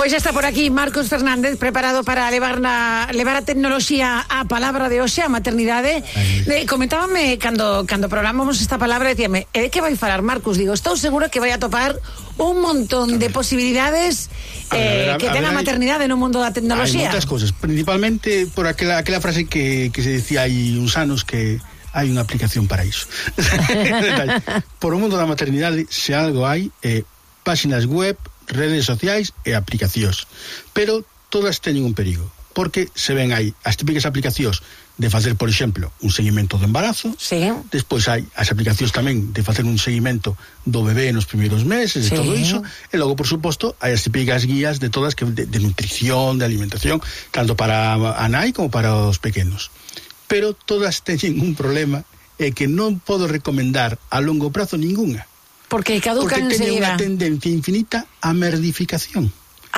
Pois está por aquí Marcos Fernández preparado para levar a tecnoloxía a palabra de hoxe, a maternidade. Comentábame cando programamos esta palabra, decíame, de que vai falar Marcos? Digo, estou seguro que vai a topar un montón de posibilidades que ten a maternidade no mundo da tecnoloxía. Hai moitas cousas, principalmente por aquela frase que se decía hai uns anos que hai unha aplicación para iso. Por o mundo da maternidade, se algo hai, páxinas web, redes sociais e aplicacións, pero todas teñen un perigo, porque se ven aí as típicas aplicacións de facer, por exemplo, un seguimento do embarazo. Sí. Despois hai as aplicacións tamén de facer un seguimento do bebé nos primeiros meses, sí, e todo iso, e logo, por suposto, hai as típicas guías de todas que de nutrición, de alimentación, tanto para a nai como para os pequenos. Pero todas teñen un problema, é que non podo recomendar a longo prazo ninguna. Porque caducan enseguida. Porque teñen unha tendencia infinita á merdificación.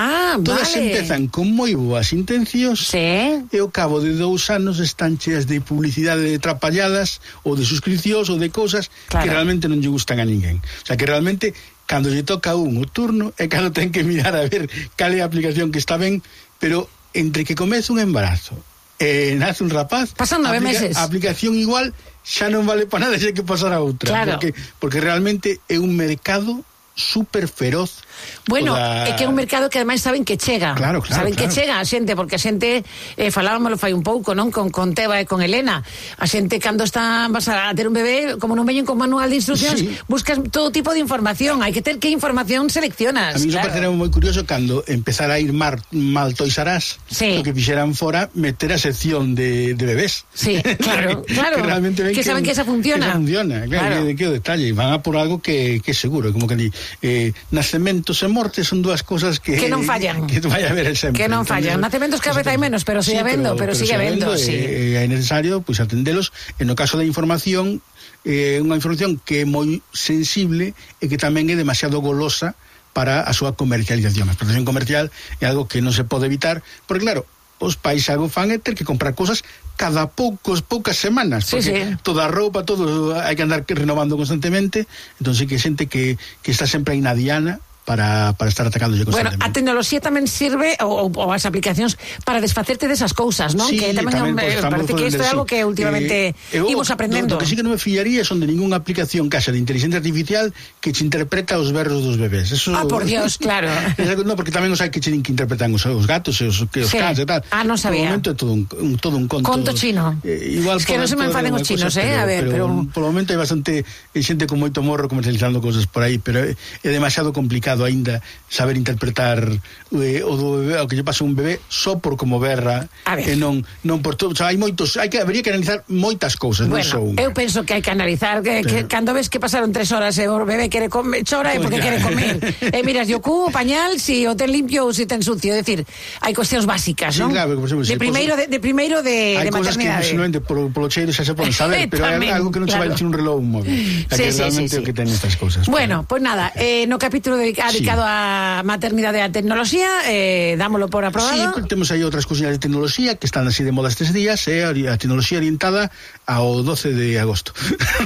Todas empezan con moi boas intencións, sí, e ao cabo de 2 anos están cheas de publicidade de trapalladas ou de suscripcións ou de cousas, claro, que realmente non lle gustan a ninguén. O sea, que realmente cando lle toca un o turno é cando ten que mirar a ver cal é a aplicación que está ben, pero entre que comeza un embarazo e nace un rapaz, pasan 9 meses. A aplicación igual xa non vale para nada, xa que pasar a outra, claro, porque realmente é un mercado super feroz. Bueno, é que é un mercado que ademais saben que chega. Claro, saben que chega a xente, porque a xente falábamoslo fai un pouco, non? Con Teba e con Elena. A xente cando vas a ter un bebé, como non veñen con manual de instruccións, sí, buscas todo tipo de información. Hai que ter que información seleccionas. A mí claro, parece moi curioso cando empezara a ir mal Toys R Us, sí, o que fixeran fora meter a sección de bebés. Sí, claro, claro. Que saben que esa funciona. Que funciona, claro. Que o detalle. Van a por algo que é seguro, como que nacementos e mortes son dúas cosas que non fallan, que vai haber sempre, que non fallan. Nacementos cada vez hai menos, pero sigue habendo, pero sigue habendo, sí. É necesario pois atendelos. En o caso da información, unha información que é moi sensible e que tamén é demasiado golosa para a súa comercialización. A explotación comercial é algo que non se pode evitar, porque claro, os pais algo fan é ter que comprar cosas cada poucas semanas, porque sí, toda a roupa, todo hai que andar renovando constantemente. Entón sí que xente que está sempre aí na diana para estar atacándolle constantemente. Bueno, a tecnoloxía tamén sirve ou as aplicacións para desfacerte desas cousas, non? Sí, que tamén parece que isto é algo que últimamente imos aprendendo. Do que sí que non me fiaría son de ninguna aplicación caixa de inteligencia artificial que che interpreta os berros dos bebés. Eso, por Dios, claro. No, porque tamén os hai que interpretan os gatos e os cans e tal. Non sabía. Por momento é todo un conto. Conto chino. Igual es que non se me enfaden os chinos, a ver, pero por momento hai bastante xente con moito morro comercializando cosas por aí, pero é demasiado complicado aínda saber interpretar o do bebé, o que lle pasa a un bebé só por como berra, e non por todo. O sea, habría que analizar moitas cousas, non só unha. Eu penso que hai que analizar que cando ves que pasaron 3 horas e o bebé quere comer, chora porque quere comer. Miras o cu, pañal, si o ten limpio ou si ten sucio, é dicir, hai cuestións básicas, non? Sí, claro, por exemplo, de primeiro de maternidade. Hai cousas que posiblemente polo cheiro xa se poden saber, pero hai algo que non se vai dicir un reloj un móvil. Que realmente o que ten estas cousas. Bueno, pois nada, no capítulo dedicado a maternidade e a tecnoloxía, dámolo por aprobado. Sí, temos aí outras cousiñas de tecnoloxía que están así de moda estes días, a tecnoloxía orientada ao 12 de agosto.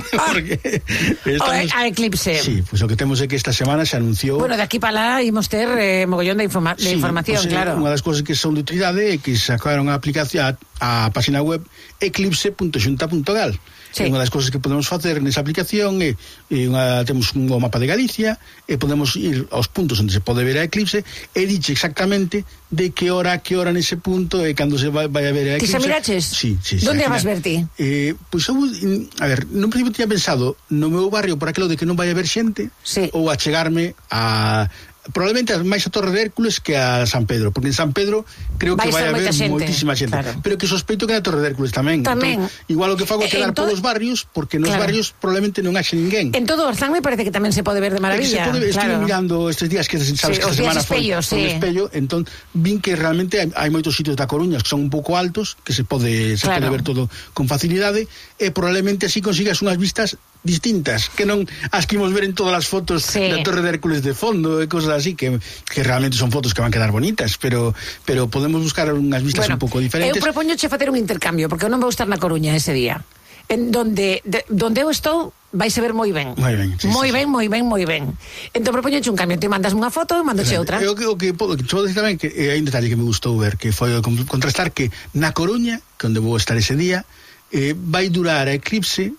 A eclipse. Sí, pois o que temos é que esta semana se anunciou. Bueno, de aquí para lá imos ter mogollón de información, claro. Unha das cousas que son de utilidade é que sacaron a aplicación, a página web eclipse.xunta.gal. Sí. Unha das cousas que podemos facer nesa aplicación temos un mapa de Galicia e podemos ir aos puntos onde se pode ver a eclipse e dixe exactamente de que hora nese punto e cando se vai a ver a eclipse. Ti xa miraches? Sí. Donde a vas ver ti? Pois eu, a ver, non principio tinha pensado no meu barrio por aquilo de que non vai haber xente, sí, ou a chegarme a probablemente máis a Torre de Hércules que a San Pedro, porque en San Pedro creo que vai haber moitísima xente, claro, pero que sospeito que na Torre de Hércules tamén. Entón, igual o que fago é quedar polos barrios, porque nos barrios probablemente non haxe ninguén. En todo Orzán me parece que tamén se pode ver de maravilla. Estive mirando estes días que sabes que esta semana foi un espello, entón vin que realmente hai moitos sitios da Coruña que son un pouco altos, que se pode ver todo con facilidade, e probablemente así consigas unhas vistas distintas, que non as que imos ver en todas as fotos da Torre de Hércules de fondo e cosas así, que realmente son fotos que van quedar bonitas, pero podemos buscar unhas vistas un pouco diferentes. Eu propoñoche facer un intercambio, porque eu non vou estar na Coruña ese día. en donde eu estou vais a ver moi ben. Moi ben, sí, moi sí, ben, moi ben, moi ben. Entón propoñoche un cambio, te mandas unha foto e mandoche outra. O que podo dicir tamén que hai un detalle que me gustou ver, que foi contrastar que na Coruña, que onde vou estar ese día, vai durar a eclipse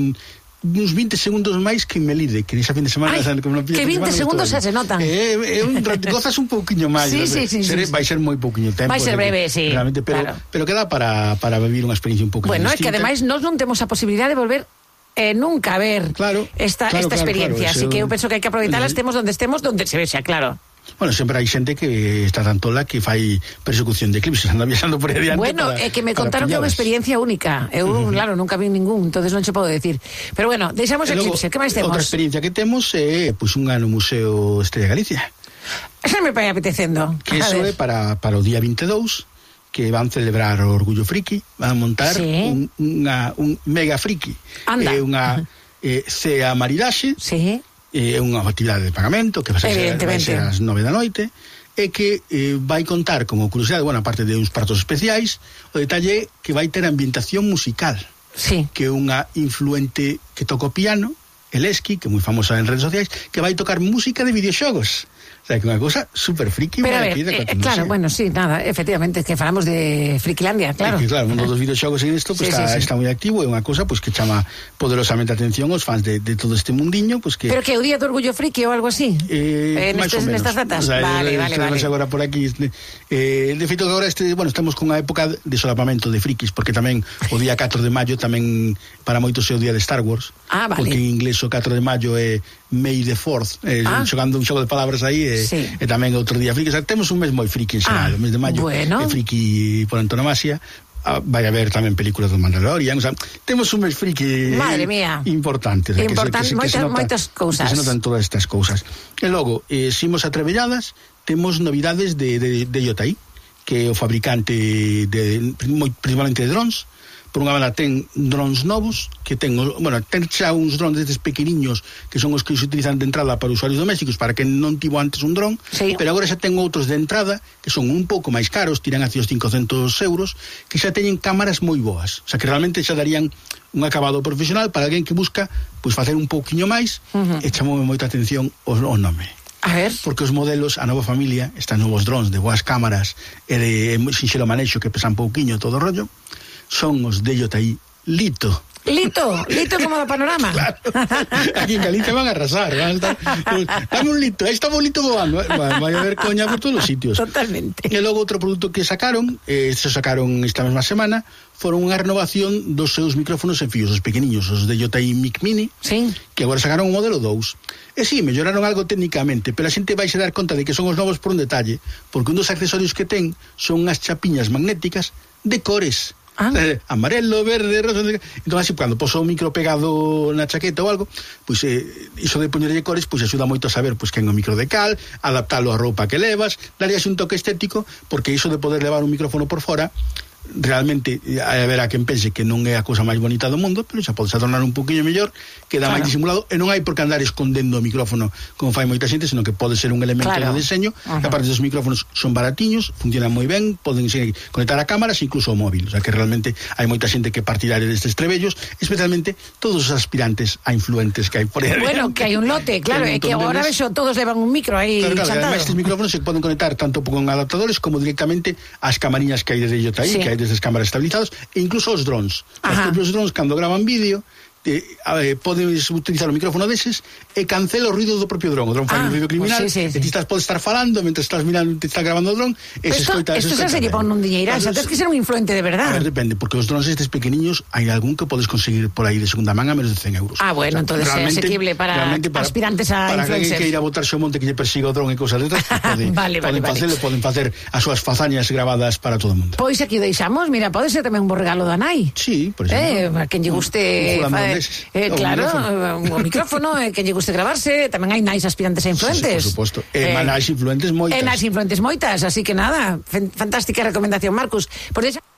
uns 20 segundos máis que en Melide, que nesa fin de semana... Que 20 segundos xa se notan. Gozas un pouquiño máis. Sí. Vai ser moi pouquiño tempo. Vai ser breve, sí. Realmente, pero queda para vivir unha experiencia un pouco bueno, distinta. É que ademais nós non temos a posibilidade de volver nunca ver esta experiencia, así que eu penso que hai que aproveitarla, estemos donde se vexa, claro. Bueno, sempre hai xente que está tan tola que fai persecución de eclipses, anda viaxando por aí adiante. Bueno, é que me contaron que é unha experiencia única. Eu, claro, nunca vi ningún, entonces non che podo decir. Pero bueno, deixamos o eclipse, que máis temos? Outra experiencia que temos é un ano Museo Estrella Galicia. Esa me vai apetecendo. Que iso é para o día 22, que van celebrar o Orgullo Friki, van a montar un mega friki. Anda. É unha cea maridaxe. Sí. É unha actividade de pagamento que vai ser ás 9 da noite e que vai contar como curiosidade, bueno, aparte de uns pratos especiais, o detalle que vai ter ambientación musical, que é unha influente que toca o piano, Eleski, que é moi famosa en redes sociais, que vai tocar música de videoxogos. O sea, que unha cosa super friki. Pero a ver, claro, bueno, sí, nada, efectivamente, que falamos de Frikilandia, claro. Que, claro, un dos videoxogos en isto pues, está moi activo, é unha cosa pues, que chama poderosamente a atención aos fans de todo este mundiño. Pues, que... Pero que o día do Orgullo Friki ou algo así? Nestas datas? O sea, vale. Agora por aquí, de feito que agora estamos con unha época de solapamento de frikis, porque tamén o día 4 de maio tamén para moitos é o día de Star Wars. Vale. Porque en inglés o 4 de maio é May the 4th, xogando un xogo de palabras aí, e tamén outro día friki. O sea, temos un mes moi friki en xeral, o mes de maio é friki por antonomasia. Vai haber tamén películas do Mandalorian, o sea, temos un mes friki importante, o sea, moitas cousas. Que se notan todas estas cousas. E logo, simos atrevelladas, temos novidades de Yotai, que é o fabricante principalmente de drones. Por unha banda ten drones novos, que ten xa uns drones destes pequeniños que son os que se utilizan de entrada para usuarios domésticos, para que non tivo antes un dron, pero agora xa ten outros de entrada que son un pouco máis caros, tiran hacia os 500 euros, que xa teñen cámaras moi boas, o sea que realmente xa darían un acabado profesional para alguén que busca pois facer un pouquiño máis, e chamoume moita atención o nome. A ver. Porque os modelos, a nova familia, estes novos drones de boas cámaras e de sinxelo manexo que pesan pouquiño todo o rollo, son os de Yotai Lito como do panorama. Claro. Aquí en Galicia van a arrasar, dame un Lito, aí está un Lito voando, vai a haber coña por todos os sitios. Totalmente. E logo outro produto que sacaron esta mesma semana, foron unha renovación dos seus micrófonos en fíos, os pequeniños, os de Yotai Mic Mini, que agora sacaron o modelo 2. E si, melloraron algo técnicamente, pero a xente vai se dar conta de que son os novos por un detalle, porque un dos accesorios que ten son unhas chapiñas magnéticas de cores. Amarelo, verde, rosa. Entón así, cando poso o micro pegado na chaqueta ou algo, pois iso de poñerlle cores pois axuda moito a saber pois quen é o micro de cal, adaptalo á roupa que levas, darías un toque estético, porque iso de poder levar un micrófono por fora realmente haberá quen pense que non é a cousa máis bonita do mundo, pero xa podes adornar un poquinho mellor, queda máis disimulado, e non hai por que andar escondendo o micrófono como fai moita xente, senón que pode ser un elemento de diseño. Que aparte dos micrófonos son baratiños, funcionan moi ben, poden conectar a cámaras, incluso ao móvil, o sea que realmente hai moita xente que é partidaria destes trebellos, especialmente todos os aspirantes a influentes que hai por aí. Bueno, que hai un lote, claro, é que agora vexo todos levan un micro aí chantado. Ademais, estes micrófonos se poden conectar tanto con adaptadores como directamente ás camariñas que hai desde Yotai, que hai desde as cámaras estabilizadas, e incluso os drones. Os propios drones, cando gravan vídeo, poden utilizar o micrófono deses e cancela o ruido do propio dron. O dron fai un ruido criminal, e ti podes estar falando mentre estás mirando, te está grabando o dron, e se escoita. Isto xa se lle pon un diñeiraxo, tens que ser un influente de verdade. A ver, depende, porque os drones estes pequeniños hai algún que podes conseguir por aí de segunda man a menos de 100 euros. Bueno, entonces é asequible para aspirantes a influencers. Para que ir a botarse o monte que lle persiga o dron e cousas detrás, poden facer as súas fazañas grabadas para todo o mundo. Pois aquí deixamos, mira, pode ser tamén un bo regalo da nai. Sí, por exemplo. A quen lle guste claro, o micrófono, que lle guste gravarse, tamén hai nais aspirantes a influentes. Sí, por suposto. Nais influentes moitas. Nais influentes moitas, así que nada, fantástica recomendación, Marcus. Por